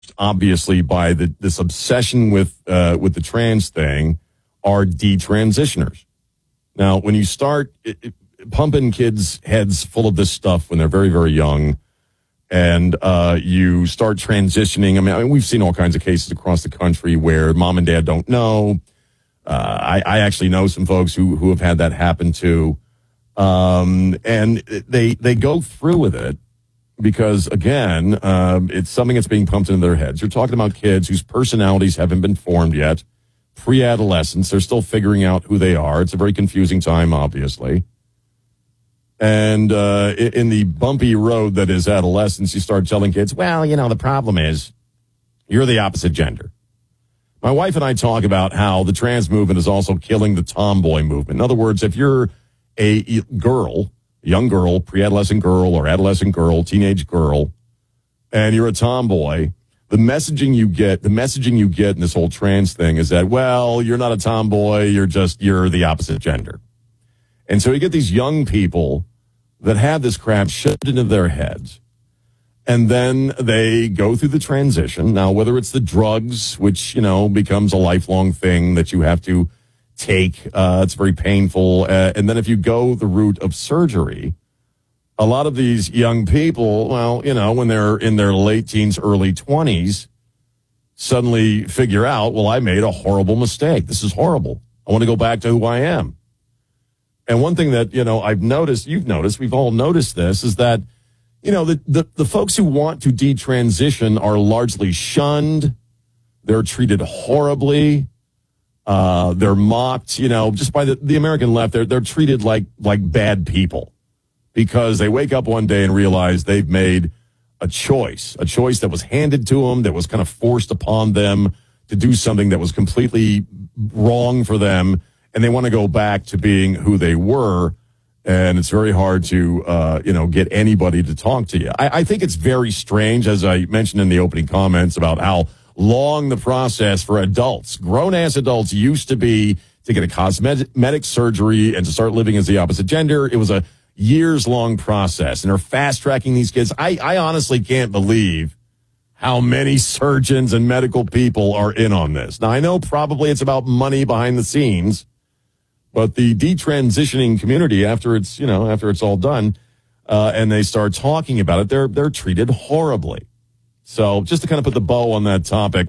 obviously by this obsession with the trans thing are detransitioners. Now, when you start pumping kids' heads full of this stuff when they're very, very young, and you start transitioning, I mean, we've seen all kinds of cases across the country where mom and dad don't know. I actually know some folks who have had that happen too. And they go through with it because, again, it's something that's being pumped into their heads. You're talking about kids whose personalities haven't been formed yet, pre-adolescence. They're still figuring out who they are. It's a very confusing time, obviously. And in the bumpy road that is adolescence, you start telling kids, well, the problem is you're the opposite gender. My wife and I talk about how the trans movement is also killing the tomboy movement. In other words, if you're a young girl, pre-adolescent girl or adolescent girl, teenage girl, and you're a tomboy, the messaging you get in this whole trans thing is that, well, you're not a tomboy, you're the opposite gender. And so you get these young people that have this crap shoved into their heads. And then they go through the transition. Now, whether it's the drugs, which, becomes a lifelong thing that you have to take, it's very painful. And then if you go the route of surgery, a lot of these young people, well, when they're in their late teens, early 20s, suddenly figure out, well, I made a horrible mistake. This is horrible. I want to go back to who I am. And one thing that, I've noticed, you've noticed, we've all noticed this, is that the folks who want to detransition are largely shunned. They're treated horribly. They're mocked, just by the American left. They're treated like bad people because they wake up one day and realize they've made a choice that was handed to them, that was kind of forced upon them to do something that was completely wrong for them. And they want to go back to being who they were. And it's very hard to, get anybody to talk to you. I think it's very strange, as I mentioned in the opening comments, about how long the process for adults, grown-ass adults, used to be to get a cosmetic surgery and to start living as the opposite gender. It was a years-long process, and they're fast-tracking these kids. I honestly can't believe how many surgeons and medical people are in on this. Now, I know probably it's about money behind the scenes, but the detransitioning community, after it's all done, and they start talking about it, they're treated horribly. So just to kind of put the bow on that topic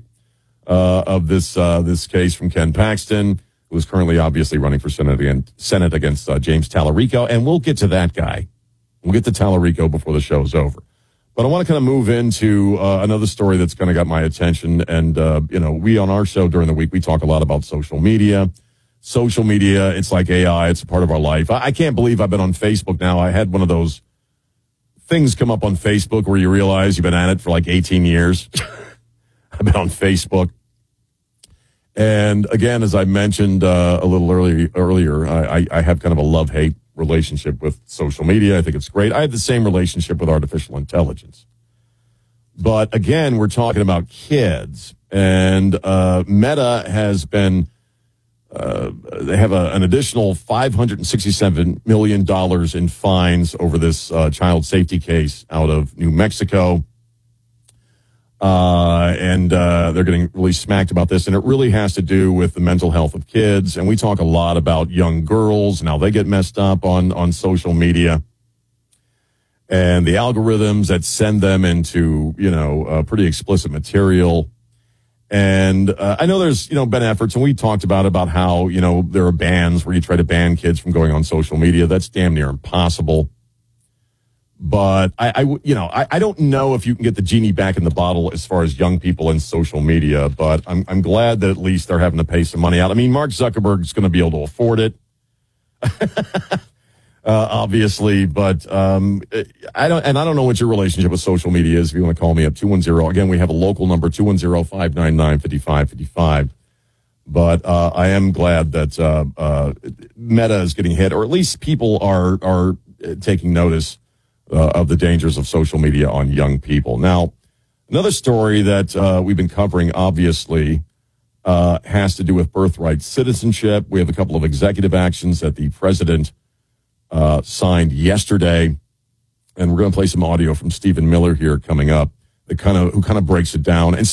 of this case from Ken Paxton, who is currently obviously running for Senate against James Tallarico, and we'll get to that guy. We'll get to Tallarico before the show's over. But I want to kind of move into another story that's kind of got my attention. And we on our show during the week, we talk a lot about social media. Social media, it's like AI. It's a part of our life. I can't believe I've been on Facebook now. I had one of those things come up on Facebook where you realize you've been at it for like 18 years. I've been on Facebook. And again, as I mentioned a little earlier, I have kind of a love-hate relationship with social media. I think it's great. I have the same relationship with artificial intelligence. But again, we're talking about kids. And Meta has been... they have an additional $567 million in fines over this child safety case out of New Mexico. And they're getting really smacked about this. And it really has to do with the mental health of kids. And we talk a lot about young girls and how they get messed up on social media. And the algorithms that send them into, pretty explicit material. And I know there's, been efforts, and we talked about how, there are bans where you try to ban kids from going on social media. That's damn near impossible. But I don't know if you can get the genie back in the bottle as far as young people and social media, but I'm glad that at least they're having to pay some money out. I mean, Mark Zuckerberg's going to be able to afford it. Obviously, but I don't know what your relationship with social media is. If you want to call me up, 210. Again, we have a local number, 210-599-5555. But I am glad that Meta is getting hit, or at least people are taking notice of the dangers of social media on young people. Now, another story that we've been covering, obviously, has to do with birthright citizenship. We have a couple of executive actions that the president signed yesterday, and we're going to play some audio from Stephen Miller here coming up. who kind of breaks it down and